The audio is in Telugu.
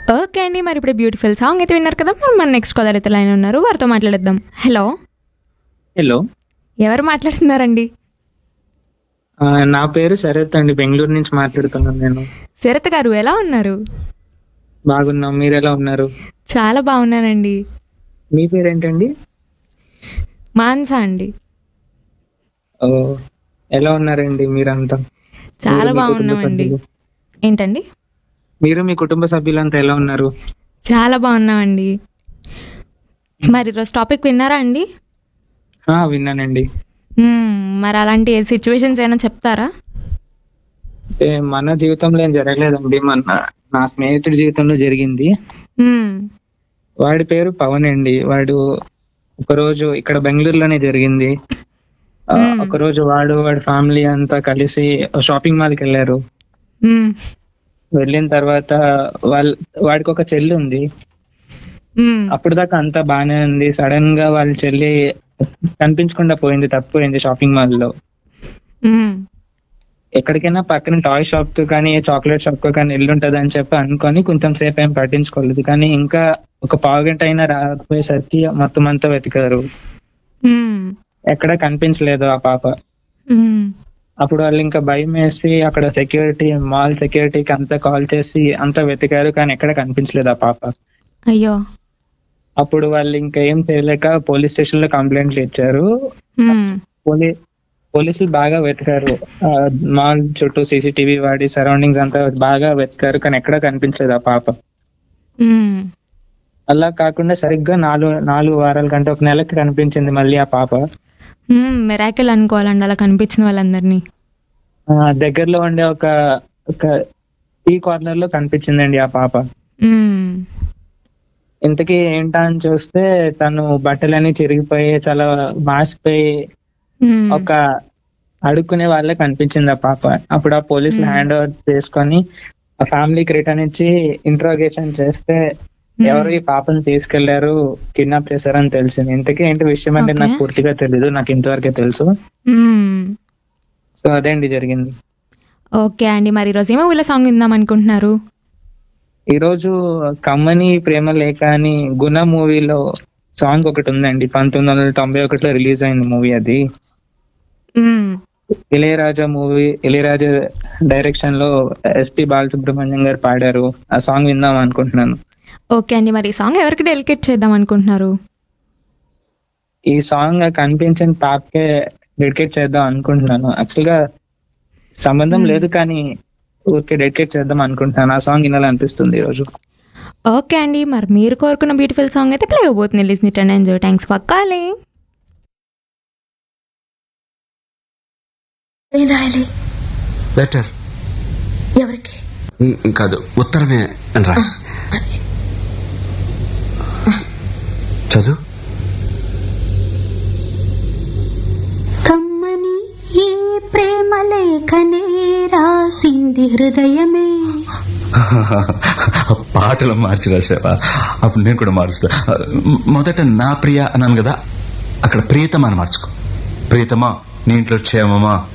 ఓకే అండి, మరి ఇప్పుడు బ్యూటిఫుల్ సాంగ్ అయితే విన్నారు కదా. మన నెక్స్ట్ కాలర్ అయితే లైన్ ఉన్నారు, వారితో మాట్లాడేద్దాం. హలో, హలో, ఎవరు మాట్లాడుతున్నారండి? నా పేరు శరత్ అండి, బెంగళూరు నుంచి మాట్లాడుతున్నాను నేను. శరత్ గారు ఎలా ఉన్నారు? బాగున్నాం, మీరు ఎలా ఉన్నారు? చాలా బాగున్నానండి. మీ పేరేంటండి? మాన్సా అండి. ఓ, ఎలా ఉన్నారండి మీరంతా? చాలా మీరు, మీ కుటుంబ బాగున్నామండి. సభ్యులు? ఏంటండి? మీరు మీ కుటుంబ సభ్యులంతా ఎలా ఉన్నారు? చాలా బాగున్నామండి. మరి ఈరోజు టాపిక్ విన్నారా అండి? విన్నానండి. మరి అలాంటి సిచ్యువేషన్స్ ఏమైనా చెప్తారా? అంటే మన జీవితంలో ఏం జరగలేదండి, నా స్నేహితుడి జీవితంలో జరిగింది. మ్మ్. వాడి పేరు పవన్ అండి. వాడు ఒకరోజు ఇక్కడ బెంగళూరులోనే జరిగింది. ఒకరోజు వాడి ఫ్యామిలీ అంతా కలిసి షాపింగ్ మాల్కి వెళ్ళారు. మ్మ్. వెళ్ళిన తర్వాత వాడికి ఒక చెల్లి ఉంది. మ్మ్. అప్పుడు దాకా అంతా బానే ఉంది. సడన్ గా వాళ్ళ చెల్లి కనిపించకుండా పోయింది, తప్పిపోయింది షాపింగ్ మాల్ లో. మ్మ్. ఎక్కడికైనా పక్కన టాయ్ షాప్ కు కానీ చాక్లెట్ షాప్ కు కానీ వెళ్ళుంటది అని చెప్పి అనుకొని కొంచెం సేపు ఏం పట్టించుకోలేదు. కానీ ఇంకా ఒక పావుగంట అయినా రాకపోయేసరికి మొత్తం అంతా వెతికారు, మ్మ్. ఎక్కడ కనిపించలేదు ఆ పాప. మ్మ్. అప్పుడు వాళ్ళు ఇంకా భయం వేసి అక్కడ మాల్ సెక్యూరిటీకి అంతా కాల్ చేసి అంతా వెతికారు, కానీ ఎక్కడ కనిపించలేదు ఆ పాప. అయ్యో. అప్పుడు వాళ్ళు ఇంకా ఏం చేయలేక పోలీస్ స్టేషన్ లో కంప్లైంట్లు ఇచ్చారు. మ్మ్. పోలీసులు బాగా వెతికారు, మాల్ చుట్టూ సీసీటీవీ వాడి సరౌండింగ్స్ అంతా బాగా వెతికారు, కానీ ఎక్కడా కనిపించలేదు ఆ పాప. మ్మ్. అలా కాకుండా సరిగ్గా 4 వారాల కంటే ఒక నెలకి కనిపించింది మళ్ళీ ఆ పాప. మిరాకిల్ అనుకోవాలండి అలా కనిపించిన వాళ్ళందరినీ. దగ్గరలో ఉండే ఒక టీ కార్నర్ లో కనిపించిందండి ఆ పాప. మ్మ్. ఇంతకీ ఏంటా అని చూస్తే తను బట్టలన్నీ చిరిగిపోయి చాలా మాసిపోయి మ్మ్. ఒక అడుక్కునే వాళ్ళే కనిపించింది ఆ పాప. అప్పుడు ఆ పోలీసులు హ్యాండ్ ఓవర్ చేసుకొని ఆ ఫ్యామిలీకి రిటర్న్ ఇచ్చి ఇంట్రోగేషన్ చేస్తే ఎవరు ఈ పాపను తీసుకెళ్లారు, కిడ్నాప్ చేశారని తెలిసింది. ఇంతకీ ఏంటి విషయం అంటే నాకు పూర్తిగా తెలీదు, నాకు ఇంతవరకే తెలుసు. మ్మ్. సో అదే అండి జరిగింది. ఓకే అండి, మరి ఈరోజు ఏమో వీళ్ళ సాంగ్ విందాం అనుకుంటున్నారు? ఈ రోజు కమ్మని ప్రేమ లేఖ అని గుణ మూవీలో సాంగ్ ఒకటి ఉందండి. 1991లో రిలీజ్ అయింది మూవీ అది. మ్మ్. ఇళయరాజా డైరెక్షన్ లో ఎస్పి బాలసుబ్రహ్మణ్యం గారు పాడారు. ఆ సాంగ్ విందాం అనుకుంటున్నాను. ఓకే అండి, మరి ఈ సాంగ్ ఎవరికి డెలికేట్ చేద్దాం అనుకుంటున్నారు? ఈ సాంగ్ కనిపించిన పాపకే డెడికేట్ చేద్దాం అనుకుంటున్నాను. యాక్చువల్ గా సంబంధం లేదు, కానీ ఊరికే డెడికేట్ చేద్దాం అనుకుంటున్నాను. ఆ సాంగ్ వినాలనిపిస్తుంది ఈరోజు. ఓకే అండి, మరి మీరు కోరుకున్న బ్యూటిఫుల్ సాంగ్ అయితే ప్లే అవబోతుంది. Listen it and enjoy. Thanks for calling. ఏం రాయాలి? లెటర్ ఎవరికి? కాదు, ఉత్తరమే అని రా. అది చదువు. కమ్మని ఈ ప్రేమ లేఖనే రాసింది హృదయమే. పాటలు మార్చి రాసావా? అప్పుడు నేను కూడా మారుస్తా. మొదట నా ప్రియ అన్నాను కదా, అక్కడ ప్రియతమా అని మార్చుకో. ప్రియతమా, నీ ఇంట్లో క్షేమమా,